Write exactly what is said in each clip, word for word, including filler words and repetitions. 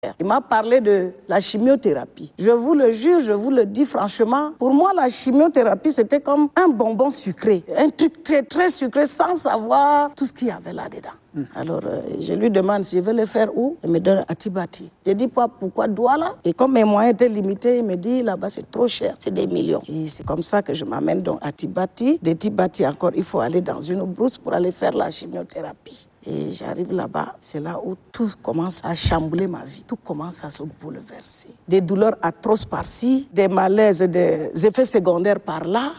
Il m'a parlé de la chimiothérapie. Je vous le jure, je vous le dis franchement, pour moi, la chimiothérapie, c'était comme un bonbon sucré, un truc très, très sucré, sans savoir tout ce qu'il y avait là-dedans. Mmh. Alors, euh, je lui demande si je veux le faire où. Il me donne à Tibati. Je dis pas pourquoi Douala. Et comme mes moyens étaient limités, il me dit là-bas c'est trop cher, c'est des millions. Et c'est comme ça que je m'amène donc à Tibati. De Tibati encore, il faut aller dans une brousse pour aller faire la chimiothérapie. Et j'arrive là-bas, c'est là où tout commence à chambouler ma vie. Tout commence à se bouleverser. Des douleurs atroces par-ci, des malaises, des effets secondaires par-là.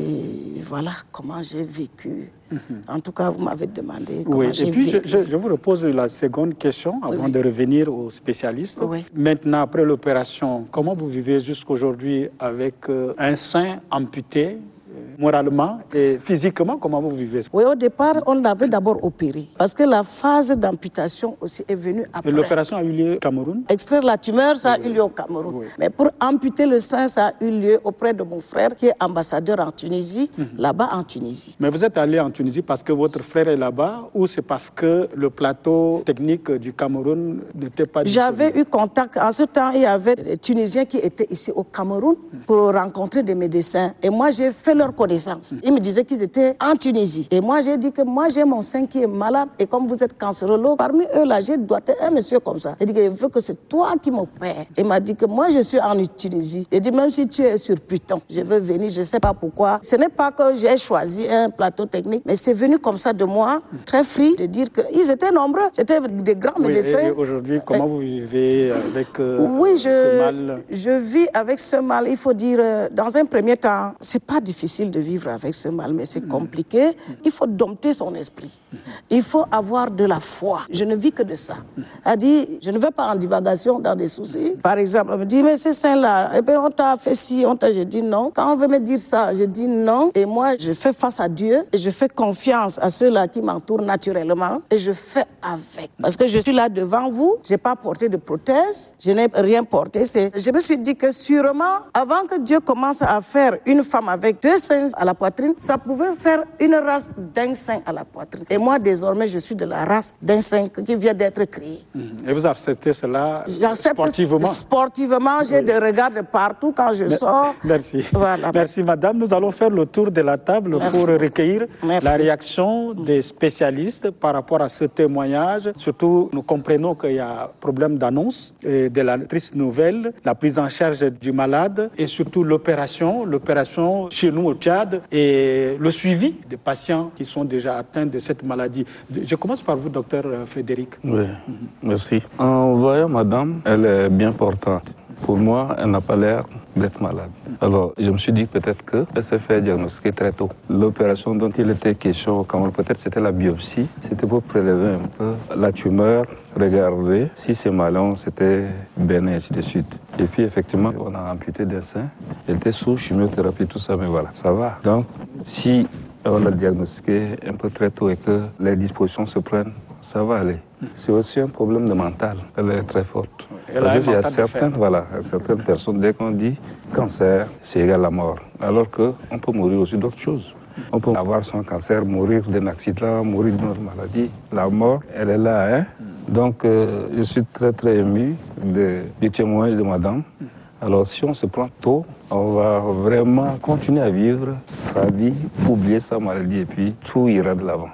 Et voilà comment j'ai vécu. Mm-hmm. En tout cas, vous m'avez demandé comment oui, j'ai et puis vécu. Je, je, je vous repose la seconde question avant oui. de revenir aux spécialistes. Oui. Maintenant, après l'opération, comment vous vivez jusqu'aujourd'hui avec euh, un sein amputé ? Moralement et physiquement, comment vous vivez? Oui, au départ, on l'avait d'abord opéré. Parce que la phase d'amputation aussi est venue après. Et l'opération a eu lieu au Cameroun? Extraire la tumeur, ça a oui. eu lieu au Cameroun. Oui. Mais pour amputer le sein, ça a eu lieu auprès de mon frère qui est ambassadeur en Tunisie, mm-hmm. là-bas en Tunisie. Mais vous êtes allé en Tunisie parce que votre frère est là-bas ou c'est parce que le plateau technique du Cameroun n'était pas disponible? J'avais eu contact. En ce temps, il y avait des Tunisiens qui étaient ici au Cameroun pour rencontrer des médecins. Et moi, j'ai fait leur connaissance. Ils me disaient qu'ils étaient en Tunisie. Et moi, j'ai dit que moi, j'ai mon sein qui est malade. Et comme vous êtes cancérologue, parmi eux, là, j'ai doigté un monsieur comme ça. Il dit que je veux que c'est toi qui m'opères. Il m'a dit que moi, je suis en Tunisie. Il dit, même si tu es sur Python, je veux venir, je ne sais pas pourquoi. Ce n'est pas que j'ai choisi un plateau technique, mais c'est venu comme ça de moi, très free, de dire qu'ils étaient nombreux. C'était des grands oui, médecins. Et aujourd'hui, comment et... vous vivez avec euh, oui, je, ce mal? Je vis avec ce mal. Il faut dire, dans un premier temps, c'est pas difficile de vivre avec ce mal, mais c'est compliqué. Il faut dompter son esprit. Il faut avoir de la foi. Je ne vis que de ça. Elle dit, je ne vais pas en divagation dans des soucis. Par exemple, elle me dit, mais c'est ça-là, eh bien, on t'a fait ci, on t'a... Je dis non. Quand on veut me dire ça, je dis non. Et moi, je fais face à Dieu et je fais confiance à ceux-là qui m'entourent naturellement et je fais avec. Parce que je suis là devant vous, je n'ai pas porté de prothèse, je n'ai rien porté. C'est... Je me suis dit que sûrement, avant que Dieu commence à faire une femme avec deux seins à la poitrine, ça pouvait faire une race d'un sein à la poitrine. Et moi, désormais, je suis de la race d'un sein qui vient d'être créé. Et vous acceptez cela J'accepte sportivement? Sportivement, j'ai oui. des regards de partout quand je Mais, sors. Merci. Voilà, merci, madame. Nous allons faire le tour de la table merci. pour recueillir merci. la réaction des spécialistes par rapport à ce témoignage. Surtout, nous comprenons qu'il y a problème d'annonce et de la triste nouvelle, la prise en charge du malade et surtout l'opération, l'opération chez nous au Tchad et le suivi des patients qui sont déjà atteints de cette maladie. Je commence par vous, docteur Frédéric. Oui, mm-hmm. merci. En voyant madame, elle est bien portante. Pour moi, elle n'a pas l'air d'être malade. Alors, je me suis dit peut-être qu'elle s'est fait diagnostiquer très tôt. L'opération dont il était question, peut-être c'était la biopsie, c'était pour prélever un peu la tumeur, regarder si c'est malin, c'était bénin, ainsi de suite. Et puis, effectivement, on a amputé des seins. Elle était sous chimiothérapie, tout ça, mais voilà, ça va. Donc, si on l'a diagnostiqué un peu très tôt et que les dispositions se prennent, ça va aller. C'est aussi un problème de mental. Elle est très forte. Elle Parce qu'il y a de certaines, voilà, certaines personnes, dès qu'on dit cancer, c'est égal à mort. Alors qu'on peut mourir aussi d'autres choses. On peut avoir son cancer, mourir d'un accident, mourir d'une autre maladie. La mort, elle est là. Hein? Donc, euh, je suis très, très ému de, du témoignage de madame. Alors, si on se prend tôt, on va vraiment continuer à vivre sa vie, oublier sa maladie et puis tout ira de l'avant.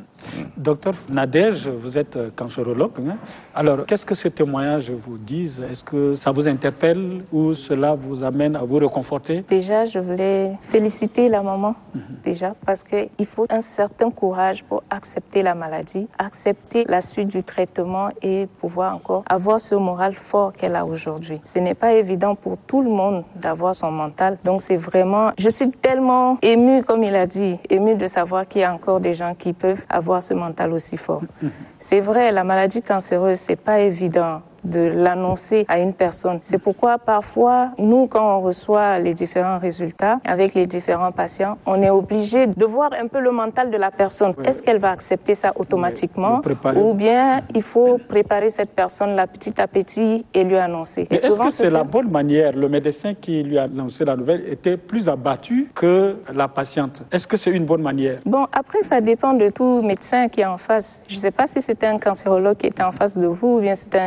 Docteur Nadège, vous êtes cancérologue. Hein? Alors, qu'est-ce que ce témoignage vous dit? Est-ce que ça vous interpelle ou cela vous amène à vous réconforter? Déjà, je voulais féliciter la maman, mm-hmm. déjà, parce qu'il faut un certain courage pour accepter la maladie, accepter la suite du traitement et pouvoir encore avoir ce moral fort qu'elle a aujourd'hui. Ce n'est pas évident pour tout le monde d'avoir son mental. Donc, c'est vraiment... Je suis tellement émue, comme il a dit, émue de savoir qu'il y a encore des gens qui peuvent avoir ce mental aussi fort. C'est vrai, la maladie cancéreuse, c'est pas évident de l'annoncer à une personne. C'est pourquoi parfois, nous, quand on reçoit les différents résultats avec les différents patients, on est obligé de voir un peu le mental de la personne. Oui. Est-ce qu'elle va accepter ça automatiquement ou bien il faut préparer cette personne-là petit à petit et lui annoncer. Et est-ce que c'est que... la bonne manière? Le médecin qui lui a annoncé la nouvelle était plus abattu que la patiente. Est-ce que c'est une bonne manière? Bon, après, ça dépend de tout médecin qui est en face. Je ne sais pas si c'était un cancérologue qui était en face de vous ou bien c'était un généraliste.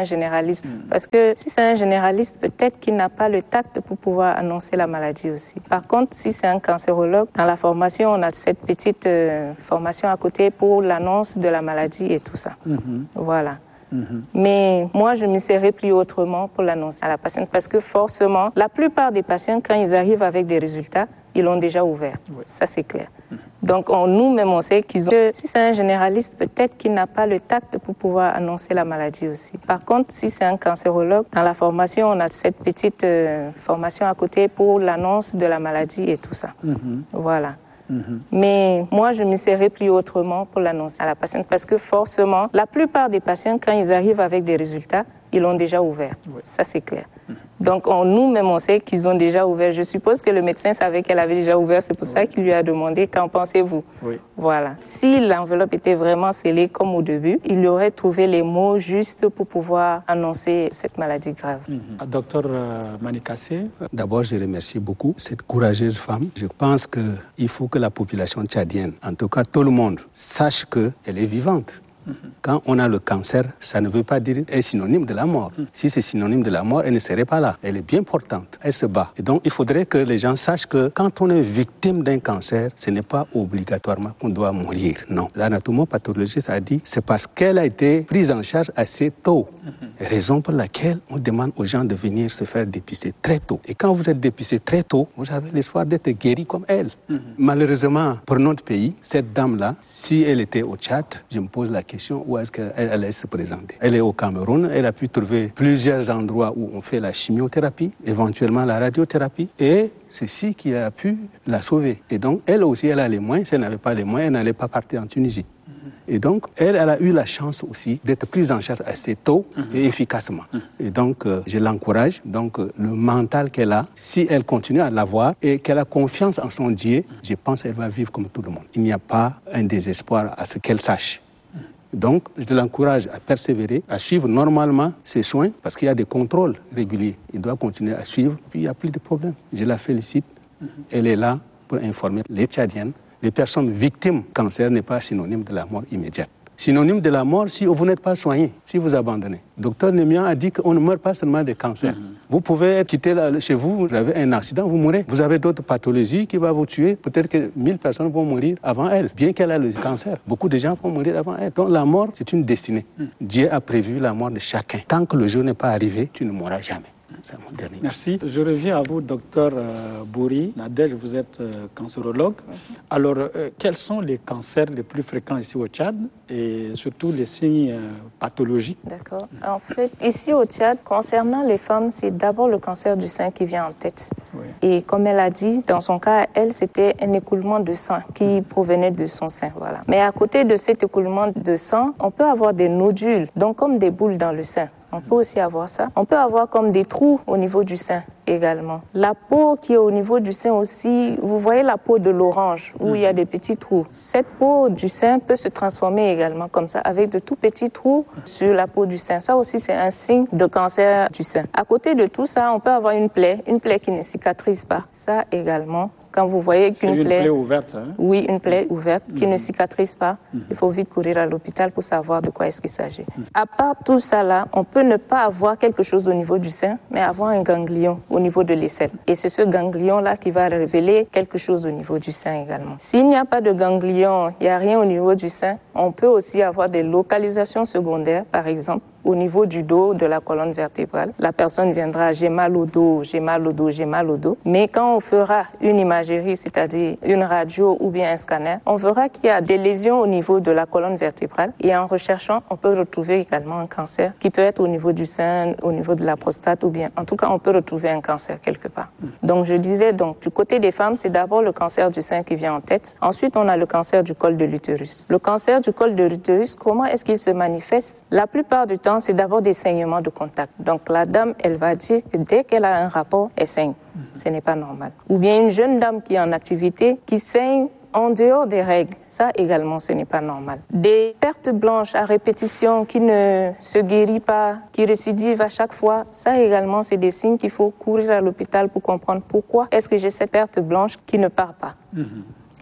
généraliste. Mmh. Parce que si c'est un généraliste, peut-être qu'il n'a pas le tact pour pouvoir annoncer la maladie aussi. Par contre, si c'est un cancérologue, dans la formation, on a cette petite euh, formation à côté pour l'annonce de la maladie et tout ça. Mmh. Voilà. Mm-hmm. Mais moi, je m'y serais pris autrement pour l'annoncer à la patiente parce que forcément, la plupart des patients, quand ils arrivent avec des résultats, ils l'ont déjà ouvert. Oui. Ça, c'est clair. Mm-hmm. Donc, on, nous-mêmes, on sait qu'ils ont... Que si c'est un généraliste, peut-être qu'il n'a pas le tact pour pouvoir annoncer la maladie aussi. Par contre, si c'est un cancérologue, dans la formation, on a cette petite euh, formation à côté pour l'annonce de la maladie et tout ça. Mm-hmm. Voilà. Mmh. Mais moi, je m'y serais pris autrement pour l'annoncer à la patiente parce que forcément, la plupart des patients, quand ils arrivent avec des résultats, ils l'ont déjà ouvert. Oui. Ça, c'est clair. Mmh. Donc, on, nous-mêmes, on sait qu'ils ont déjà ouvert. Je suppose que le médecin savait qu'elle avait déjà ouvert. C'est pour oui. ça qu'il lui a demandé, qu'en pensez-vous? Oui. Voilà. Si l'enveloppe était vraiment scellée comme au début, il lui aurait trouvé les mots justes pour pouvoir annoncer cette maladie grave. Mmh. Docteur euh, Manikassé. D'abord, je remercie beaucoup cette courageuse femme. Je pense qu'il faut que la population tchadienne, en tout cas tout le monde, sache qu'elle est vivante. Quand on a le cancer, ça ne veut pas dire qu'elle est synonyme de la mort. Si c'est synonyme de la mort, elle ne serait pas là. Elle est bien portante, elle se bat. Et donc, il faudrait que les gens sachent que quand on est victime d'un cancer, ce n'est pas obligatoirement qu'on doit mourir. Non. L'anatomopathologiste a dit c'est parce qu'elle a été prise en charge assez tôt. Raison pour laquelle on demande aux gens de venir se faire dépister très tôt. Et quand vous êtes dépisté très tôt, vous avez l'espoir d'être guéri comme elle. Mm-hmm. Malheureusement, pour notre pays, cette dame-là, si elle était au Tchad, je me pose la question où est-ce qu'elle allait se présenter. Elle est au Cameroun, elle a pu trouver plusieurs endroits où on fait la chimiothérapie, éventuellement la radiothérapie, et c'est ce qui a pu la sauver. Et donc, elle aussi, elle a les moyens. Si elle n'avait pas les moyens, elle n'allait pas partir en Tunisie. Et donc, elle, elle a eu la chance aussi d'être prise en charge assez tôt mmh. et efficacement. Mmh. Et donc, euh, je l'encourage. Donc, euh, le mental qu'elle a, si elle continue à l'avoir et qu'elle a confiance en son Dieu, mmh. je pense qu'elle va vivre comme tout le monde. Il n'y a pas un désespoir à ce qu'elle sache. Mmh. Donc, je l'encourage à persévérer, à suivre normalement ses soins, parce qu'il y a des contrôles réguliers. Il doit continuer à suivre, puis il n'y a plus de problème. Je la félicite. Mmh. Elle est là pour informer les Tchadiennes. Les personnes victimes du cancer n'est pas synonyme de la mort immédiate. Synonyme de la mort si vous n'êtes pas soigné, si vous abandonnez. Docteur Nemian a dit qu'on ne meurt pas seulement de cancer. Mm-hmm. Vous pouvez quitter la, chez vous, vous avez un accident, vous mourrez. Vous avez d'autres pathologies qui vont vous tuer. Peut-être que mille personnes vont mourir avant elle, bien qu'elle ait le cancer. Beaucoup de gens vont mourir avant elle. Donc la mort, c'est une destinée. Mm. Dieu a prévu la mort de chacun. Tant que le jour n'est pas arrivé, tu ne mourras jamais. C'est mon dernier. Merci. Je reviens à vous, docteur euh, Bouri. Nadège, vous êtes euh, cancérologue. Mm-hmm. Alors, euh, quels sont les cancers les plus fréquents ici au Tchad et surtout les signes euh, pathologiques? D'accord. En fait, ici au Tchad, concernant les femmes, c'est d'abord le cancer du sein qui vient en tête. Oui. Et comme elle a dit, dans son cas, elle, c'était un écoulement de sang qui provenait de son sein. Voilà. Mais à côté de cet écoulement de sang, on peut avoir des nodules, donc comme des boules dans le sein. On peut aussi avoir ça. On peut avoir comme des trous au niveau du sein également. La peau qui est au niveau du sein aussi, vous voyez la peau de l'orange où mmh. il y a des petits trous. Cette peau du sein peut se transformer également comme ça avec de tout petits trous sur la peau du sein. Ça aussi, c'est un signe de cancer du sein. À côté de tout ça, on peut avoir une plaie, une plaie qui ne cicatrise pas. Ça également. Quand vous voyez qu'une une plaie, plaie ouverte, hein? Oui, une plaie ouverte qui mmh. ne cicatrise pas, mmh. il faut vite courir à l'hôpital pour savoir de quoi est-ce qu'il s'agit. Mmh. À part tout ça là, on peut ne pas avoir quelque chose au niveau du sein, mais avoir un ganglion au niveau de l'aisselle. Et c'est ce ganglion là qui va révéler quelque chose au niveau du sein également. S'il n'y a pas de ganglion, il n'y a rien au niveau du sein, on peut aussi avoir des localisations secondaires, par exemple. Au niveau du dos, de la colonne vertébrale, la personne viendra, j'ai mal au dos, j'ai mal au dos, j'ai mal au dos. Mais quand on fera une imagerie, c'est-à-dire une radio ou bien un scanner, on verra qu'il y a des lésions au niveau de la colonne vertébrale. Et en recherchant, on peut retrouver également un cancer qui peut être au niveau du sein, au niveau de la prostate ou bien, en tout cas, on peut retrouver un cancer quelque part. Donc, je disais, donc, du côté des femmes, c'est d'abord le cancer du sein qui vient en tête. Ensuite, on a le cancer du col de l'utérus. Le cancer du col de l'utérus, comment est-ce qu'il se manifeste? La plupart du temps, c'est d'abord des saignements de contact. Donc la dame, elle va dire que dès qu'elle a un rapport, elle saigne. Mm-hmm. Ce n'est pas normal. Ou bien une jeune dame qui est en activité, qui saigne en dehors des règles. Ça également, ce n'est pas normal. Des pertes blanches à répétition qui ne se guérissent pas, qui récidivent à chaque fois, ça également, c'est des signes qu'il faut courir à l'hôpital pour comprendre pourquoi est-ce que j'ai cette perte blanche qui ne part pas. Mm-hmm.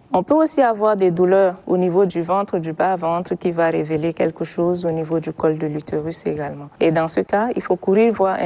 On peut aussi avoir des douleurs au niveau du ventre, du bas-ventre, qui va révéler quelque chose au niveau du col de l'utérus également. Et dans ce cas, il faut courir voir un